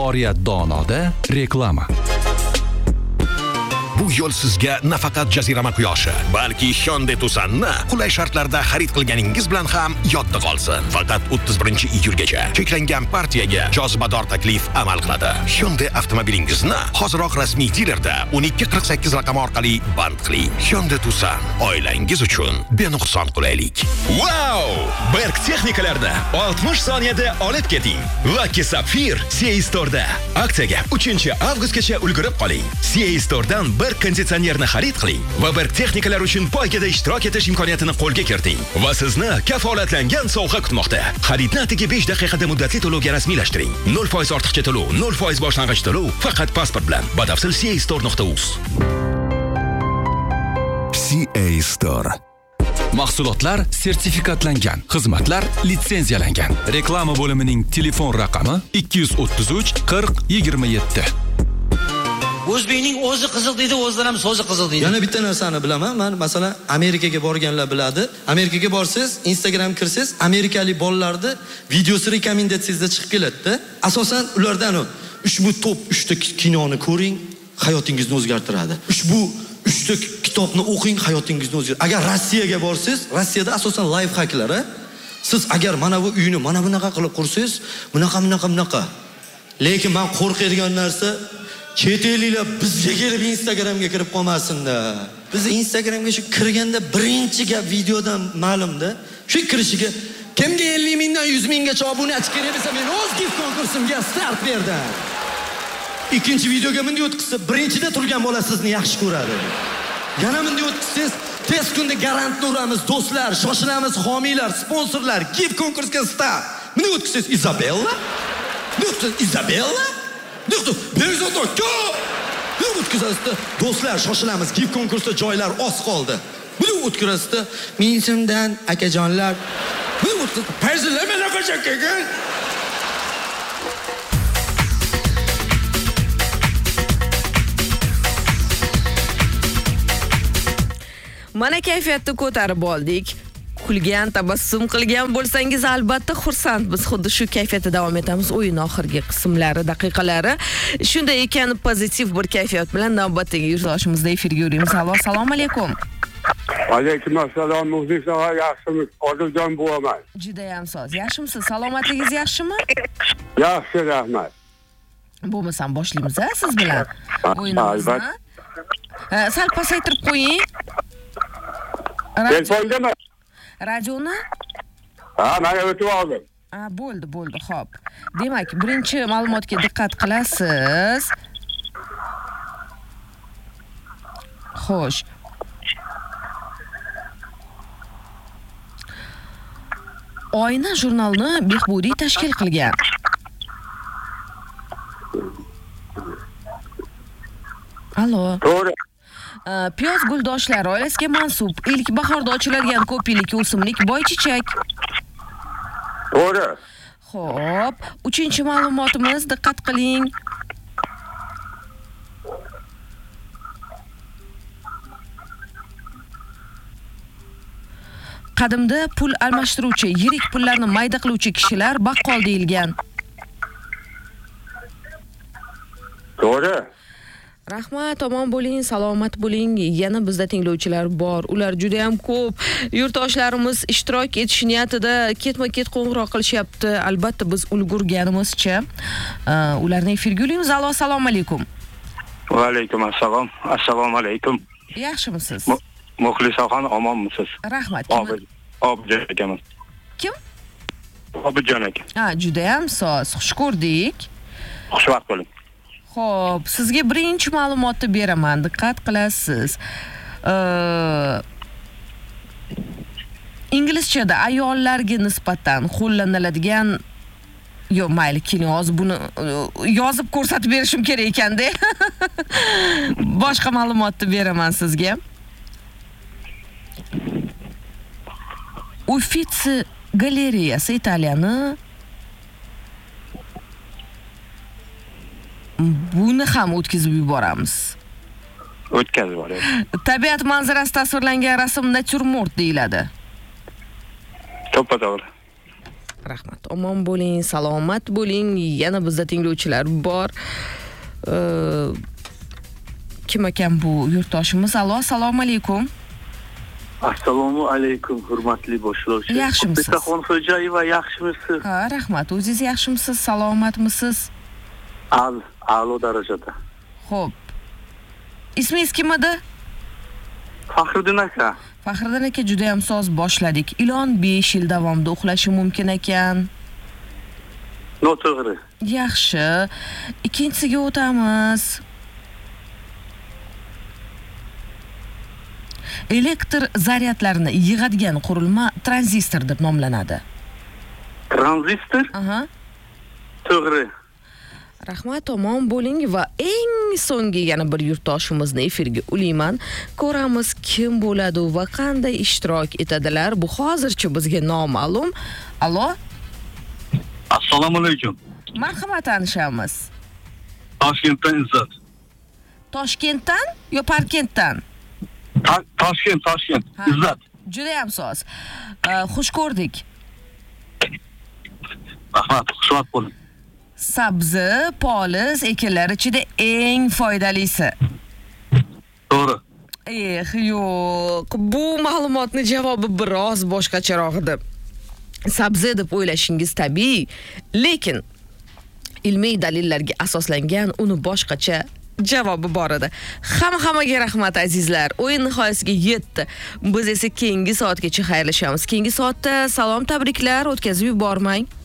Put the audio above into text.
Oriyat Donoda reklama. Bu yo'l sizga nafaqat jazirama quyoshi, balki Hyundai Tucson'ni qulay shartlarda xarid qilganingiz bilan ham yodda qolsin. Faqat 31-iyulgacha cheklangan partiyaga jozibador taklif amal qiladi. Hyundai avtomobilingizni hoziroq rasmiy dilerda 1248 raqami orqali band qiling. Hyundai Tucson oilangiz uchun benuqson qulaylik. Wow! Berg texnikalarni 60 soniyada olib keting. Lucky Sapphire CA Store'da. Aksiyaga 3-avgustgacha ulgurib qoling. CA Store'dan bir konditsionerni xarid qiling va Berg texnikalar uchun poygada ishtirok etish imkoniyatini qo'lga kiriting va sizni kafolatlangan sovg'a kutmoqda. Xaridni atigi 5 daqiqada muddatli to'lovga rasmiylashtiring. 0% ortiqcha to'lov, 0% boshlang'ich to'lov faqat pasport bilan. Batafsil castore.uz. CA Store. Mahsulotlar sertifikatlangan, xizmatlar litsenziyalangan. Reklama bo'limining telefon raqami 233 40 27. O'zbekning o'zi qiziq deydi, o'zidan ham so'zi qiziq deydi. Yana bitta narsani bilaman. Men masalan Amerikaga borganlar biladi. Amerikaga borsiz, Instagram kirsiz, amerikalik bolalarni videosi rekomendatsiyasida chiqib keladi-da. Asosan ulardan ushbu top 3 ta kinoni ko'ring, hayotingizni o'zgartiradi. Ushbu 3 ta kitobni o'qing, hayotingizni o'zgartiradi. Agar Rossiyaga borsiz, Rossiyada asosan life hacklar, siz agar mana bu uyni mana bunaqa qilib qursangiz, bunaqa. Lekin men qo'rqadigan narsa chet elliklar bizga kelib Instagramga kirib qolmasin-da. Biz Instagramga shu kirganda birinchi gap videodan ma'lumda. Shu kirishiga kimga 50 mingdan 100 minggacha obunachi kerak desa, men o'z gift konkursimga start berdim. Ikkinchi videoga bunday o'tkazsa, birinchida turgan bola sizni yaxshi ko'radi. Yana bunday o'tkazsangiz, tez kunda garantni uramiz, do'stlar, shoshilamiz, homiylar, sponsorlar, gift konkursga start. Bunday o'tkazsangiz, Isabella? Isabella? Bezovta, ko'p! O'tkazasizda, do'stlar, shoshilamiz, gift konkursda joylar oz qoldi. Buni o'tkazasizda, men ismdan akajonlar. Buni o'tkazasizda, payzillar men nafaqat kelgan. Mana kayfiyatni ko'tarib oldik. Kulgan, tabassum qilgan bo'lsangiz albatta xursandmiz. Xuddi shu kayfiyatda davom etamiz o'yin oxirgi qismlari, daqiqalari. Shunday ekan, pozitiv bir kayfiyat bilan navbatdagi yurtdoshimizda efirga yuramiz. Assalomu alaykum. Alaykum assalom, Muxlis og'a, yaxshimisiz? Odiljon bo'laman. Juda ham soz. Yaxshimisiz? Salomatligingiz yaxshimi? Yaxshi, rahmat. Bo'lmasam boshlaymiz, siz bilan o'yinimizni. Sal pasaytirib qo'ying. Telefondami? Radioni? Mana o'tib oldim. Bo'ldi, xo'p. Demak, birinchi ma'lumotga diqqat qilasiz. Xo'sh. Oyna jurnalni Behbudiy tashkil qilgan. Allo. To'g'ri. Piyoz guldoshlar oilasiga mansub ilk bahorda ochiladigan ko'p yillik o'simlik boychechak. To'g'ri. Xo'p, uchinchi ma'lumotimiz, diqqat qiling. Qadimda pul almashtiruvchi, yirik pullarni mayda qiluvchi kishilar baqqol deyilgan. To'g'ri. Rahmat, omon bo'ling, salomat bo'ling. Yana bizda tinglovchilar bor. Ular juda ham ko'p. Yurtdoshlarimiz ishtirok etish niyatida ketma-ket qo'ng'iroq qilishyapti. Albatta biz ulgurganimizcha ularni efirga olamiz. Assalomu alaykum. Va alaykum assalom. Assalomu alaykum. Yaxshimisiz? Muxlisaxon, omonmisiz? Rahmat. Obidjon akaman. Kim? Obidjon aka. Juda ham soz. Xush ko'rdik. Xushvaqt bo'ling. Xo'p, sizga birinchi ma'lumotni beraman. Diqqat qilasiz. Inglizchada ayollarga nisbatan qo'llaniladigan mayli, keling, hozir buni yozib ko'rsatib berishim kerak ekanda. Boshqa ma'lumotni beraman sizga. Uffizi galereyasi Italiyani. Buni ham o'tkazib yuboramiz. O'tkazib yuboramiz. Tabiat manzarasi tasvirlangan rasm natyurmort deyiladi. To'ppa-to'g'ri. Rahmat. Omon bo'ling, salomat bo'ling. Yana bizda tinglovchilar bor. Kim ekan bu yurtdoshimiz? Allo, assalomu alaykum. Assalomu alaykum, hurmatli boshlovchi. Yaxshimisiz? Betaxon Xo'jayeva, yaxshimisiz? Ha, rahmat. O'zingiz yaxshimisiz? Salomatmisiz? A'lo darajada. Xo'p. Ismingiz kim edi? Faxriddin aka. Faxriddin aka, juda ham soz boshladik. Ilon 5 yil davomida uxlashi mumkin ekan. Noto'g'ri. Yaxshi. Ikkinchisiga o'tamiz. Elektr zaryadlarini yig'adigan qurilma tranzistor deb nomlanadi. Tranzistor? Aha. To'g'ri. Rahmat, omon bo'ling va eng so'nggi yana bir yurtdoshimizni efirga ulayman. Ko'ramiz kim bo'ladi va qanday ishtirok etadilar. Bu hozircha bizga noma'lum. Allo? Assalomu alaykum. Marhamat, tanishamiz. Toshkentdan Izzat. Toshkentdan yo Parkentdan? Toshkent. Izzat. Juda ham soz. Xush ko'rdik. Rahmat, xushvaqt bo'ling. Sabzi, poliz ekinlar ichida eng foydalisi. To'g'ri. Yo'q. Bu ma'lumotning javobi biroz boshqacharoq edi. Sabzi deb o'ylashingiz tabiiy, lekin ilmiy dalillarga asoslangan uni boshqacha javobi bor edi. Hammaga rahmat azizlar. O'yin nihoyasiga yetdi. Biz esa keyingi soatgacha xayrlashamiz. Keyingi soatda salom, tabriklar o'tkazib yubormang.